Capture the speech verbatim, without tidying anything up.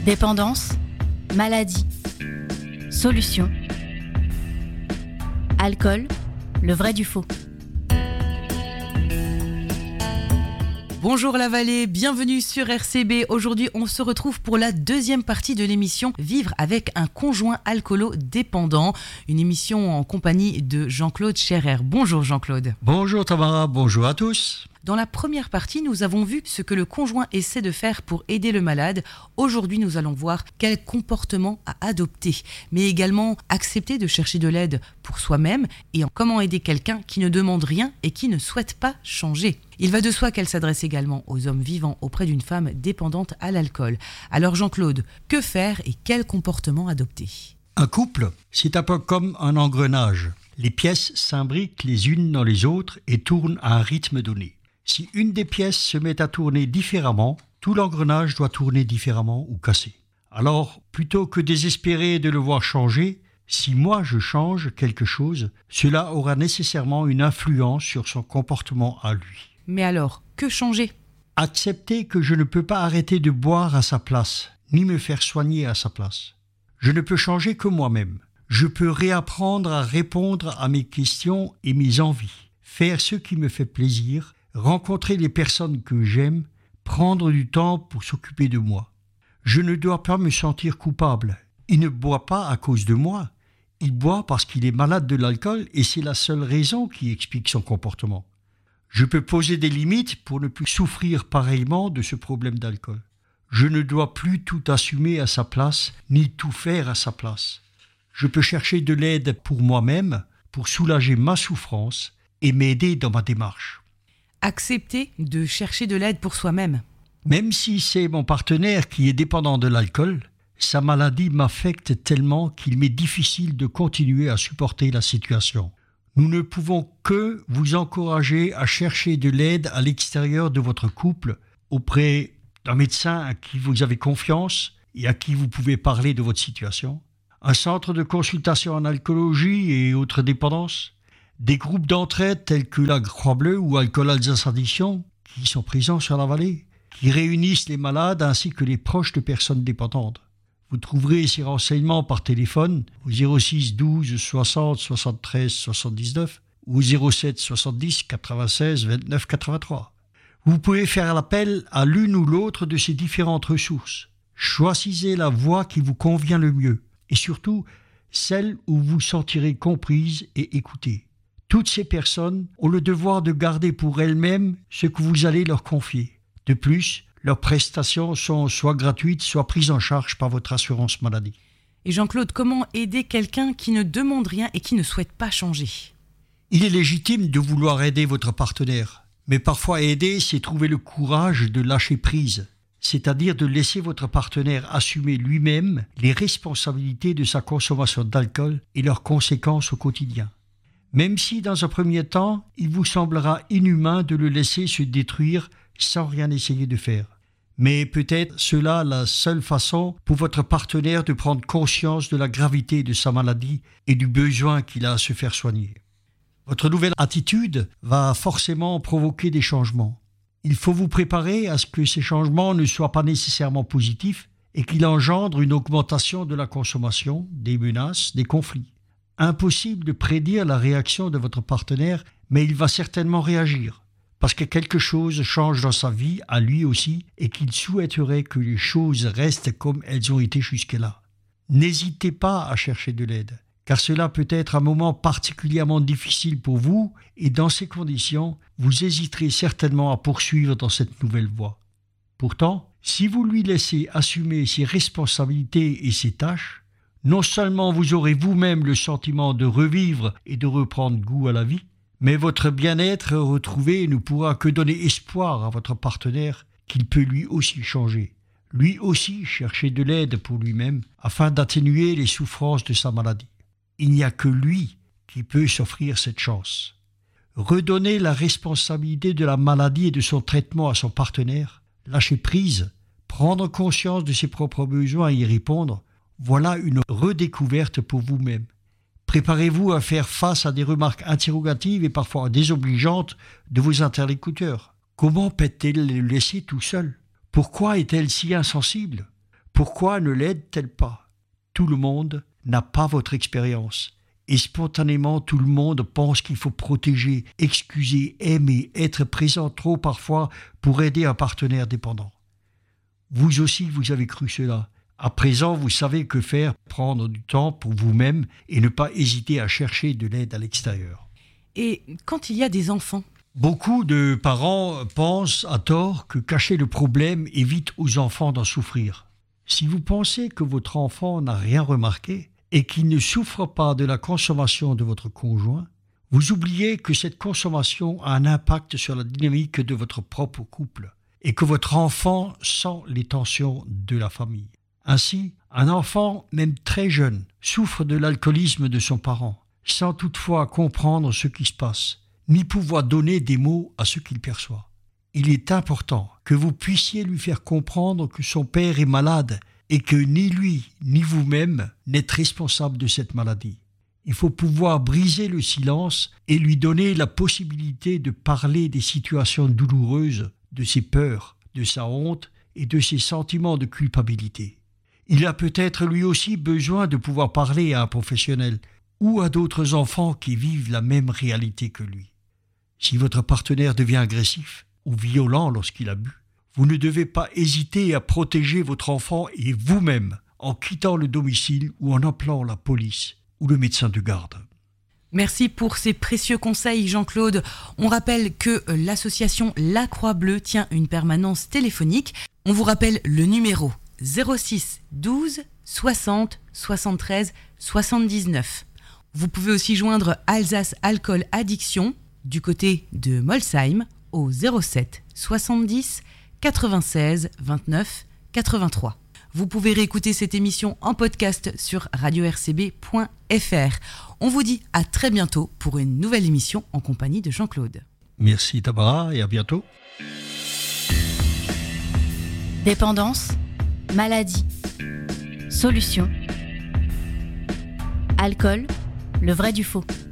Dépendance, maladie, solution. Alcool, le vrai du faux. Bonjour la vallée, bienvenue sur R C B. Aujourd'hui, on se retrouve pour la deuxième partie de l'émission Vivre avec un conjoint alcoolo-dépendant. Une émission en compagnie de Jean-Claude Scherer. Bonjour Jean-Claude. Bonjour Tamara, bonjour à tous. Dans la première partie, nous avons vu ce que le conjoint essaie de faire pour aider le malade. Aujourd'hui, nous allons voir quel comportement à adopter, mais également accepter de chercher de l'aide pour soi-même et comment aider quelqu'un qui ne demande rien et qui ne souhaite pas changer. Il va de soi qu'elle s'adresse également aux hommes vivant auprès d'une femme dépendante à l'alcool. Alors Jean-Claude, que faire et quel comportement adopter ? Un couple, c'est un peu comme un engrenage. Les pièces s'imbriquent les unes dans les autres et tournent à un rythme donné. Si une des pièces se met à tourner différemment, tout l'engrenage doit tourner différemment ou casser. Alors, plutôt que désespérer de le voir changer, si moi je change quelque chose, cela aura nécessairement une influence sur son comportement à lui. Mais alors, que changer ? Accepter que je ne peux pas arrêter de boire à sa place, ni me faire soigner à sa place. Je ne peux changer que moi-même. Je peux réapprendre à répondre à mes questions et mes envies, faire ce qui me fait plaisir, rencontrer les personnes que j'aime, prendre du temps pour s'occuper de moi. Je ne dois pas me sentir coupable. Il ne boit pas à cause de moi. Il boit parce qu'il est malade de l'alcool et c'est la seule raison qui explique son comportement. Je peux poser des limites pour ne plus souffrir pareillement de ce problème d'alcool. Je ne dois plus tout assumer à sa place, ni tout faire à sa place. Je peux chercher de l'aide pour moi-même, pour soulager ma souffrance et m'aider dans ma démarche. Accepter de chercher de l'aide pour soi-même. Même si c'est mon partenaire qui est dépendant de l'alcool, sa maladie m'affecte tellement qu'il m'est difficile de continuer à supporter la situation. Nous ne pouvons que vous encourager à chercher de l'aide à l'extérieur de votre couple, auprès d'un médecin à qui vous avez confiance et à qui vous pouvez parler de votre situation, un centre de consultation en alcoolologie et autres dépendances, des groupes d'entraide tels que la Croix-Bleue ou Alcool Alsace Addiction qui sont présents sur la vallée, qui réunissent les malades ainsi que les proches de personnes dépendantes. Vous trouverez ces renseignements par téléphone au zéro six douze soixante soixante-treize soixante-dix-neuf ou au zéro sept soixante-dix quatre-vingt-seize vingt-neuf quatre-vingt-trois. Vous pouvez faire appel à l'une ou l'autre de ces différentes ressources. Choisissez la voie qui vous convient le mieux et surtout celle où vous vous sentirez comprise et écoutée. Toutes ces personnes ont le devoir de garder pour elles-mêmes ce que vous allez leur confier. De plus, leurs prestations sont soit gratuites, soit prises en charge par votre assurance maladie. Et Jean-Claude, comment aider quelqu'un qui ne demande rien et qui ne souhaite pas changer ? Il est légitime de vouloir aider votre partenaire, mais parfois aider, c'est trouver le courage de lâcher prise, c'est-à-dire de laisser votre partenaire assumer lui-même les responsabilités de sa consommation d'alcool et leurs conséquences au quotidien. Même si, dans un premier temps, il vous semblera inhumain de le laisser se détruire sans rien essayer de faire. Mais peut-être cela la seule façon pour votre partenaire de prendre conscience de la gravité de sa maladie et du besoin qu'il a à se faire soigner. Votre nouvelle attitude va forcément provoquer des changements. Il faut vous préparer à ce que ces changements ne soient pas nécessairement positifs et qu'ils engendrent une augmentation de la consommation, des menaces, des conflits. Impossible de prédire la réaction de votre partenaire, mais il va certainement réagir, parce que quelque chose change dans sa vie, à lui aussi, et qu'il souhaiterait que les choses restent comme elles ont été jusque-là. N'hésitez pas à chercher de l'aide, car cela peut être un moment particulièrement difficile pour vous, et dans ces conditions, vous hésiterez certainement à poursuivre dans cette nouvelle voie. Pourtant, si vous lui laissez assumer ses responsabilités et ses tâches, non seulement vous aurez vous-même le sentiment de revivre et de reprendre goût à la vie, mais votre bien-être retrouvé ne pourra que donner espoir à votre partenaire qu'il peut lui aussi changer, lui aussi chercher de l'aide pour lui-même afin d'atténuer les souffrances de sa maladie. Il n'y a que lui qui peut s'offrir cette chance. Redonner la responsabilité de la maladie et de son traitement à son partenaire, lâcher prise, prendre conscience de ses propres besoins et y répondre, voilà une redécouverte pour vous-même. Préparez-vous à faire face à des remarques interrogatives et parfois désobligeantes de vos interlocuteurs. Comment peut-elle le laisser tout seul ? Pourquoi est-elle si insensible ? Pourquoi ne l'aide-t-elle pas? Tout le monde n'a pas votre expérience. Et spontanément, tout le monde pense qu'il faut protéger, excuser, aimer, être présent trop parfois pour aider un partenaire dépendant. Vous aussi, vous avez cru cela. À présent, vous savez que faire, prendre du temps pour vous-même et ne pas hésiter à chercher de l'aide à l'extérieur. Et quand il y a des enfants? Beaucoup de parents pensent à tort que cacher le problème évite aux enfants d'en souffrir. Si vous pensez que votre enfant n'a rien remarqué et qu'il ne souffre pas de la consommation de votre conjoint, vous oubliez que cette consommation a un impact sur la dynamique de votre propre couple et que votre enfant sent les tensions de la famille. Ainsi, un enfant, même très jeune, souffre de l'alcoolisme de son parent, sans toutefois comprendre ce qui se passe, ni pouvoir donner des mots à ce qu'il perçoit. Il est important que vous puissiez lui faire comprendre que son père est malade et que ni lui ni vous-même n'êtes responsable de cette maladie. Il faut pouvoir briser le silence et lui donner la possibilité de parler des situations douloureuses, de ses peurs, de sa honte et de ses sentiments de culpabilité. Il a peut-être lui aussi besoin de pouvoir parler à un professionnel ou à d'autres enfants qui vivent la même réalité que lui. Si votre partenaire devient agressif ou violent lorsqu'il a bu, vous ne devez pas hésiter à protéger votre enfant et vous-même en quittant le domicile ou en appelant la police ou le médecin de garde. Merci pour ces précieux conseils, Jean-Claude. On rappelle que l'association La Croix-Bleue tient une permanence téléphonique. On vous rappelle le numéro zéro six douze soixante soixante-treize soixante-dix-neuf. Vous pouvez aussi joindre Alsace Alcool Addiction du côté de Molsheim au zéro sept soixante-dix quatre-vingt-seize vingt-neuf quatre-vingt-trois. Vous pouvez réécouter cette émission en podcast sur radio r c b point f r. On vous dit à très bientôt pour une nouvelle émission en compagnie de Jean-Claude. Merci Tamara et à bientôt. Dépendance, maladie, solution. Alcool, le vrai du faux.